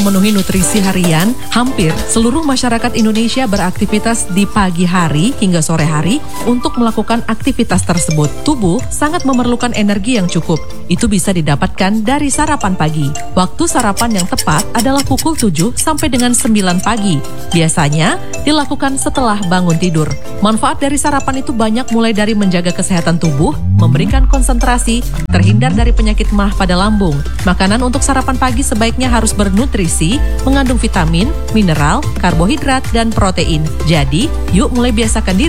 Memenuhi nutrisi harian, hampir seluruh masyarakat Indonesia beraktivitas di pagi hari hingga sore hari untuk melakukan aktivitas tersebut. Tubuh sangat memerlukan energi yang cukup. Itu bisa didapatkan dari sarapan pagi. Waktu sarapan yang tepat adalah pukul 7 sampai dengan 9 pagi. Biasanya dilakukan setelah bangun tidur. Manfaat dari sarapan itu banyak, mulai dari menjaga kesehatan tubuh, memberikan konsentrasi, terhindar dari penyakit maag pada lambung. Makanan untuk sarapan pagi sebaiknya harus bernutrisi, mengandung vitamin, mineral, karbohidrat, dan protein. Jadi, yuk mulai biasakan diri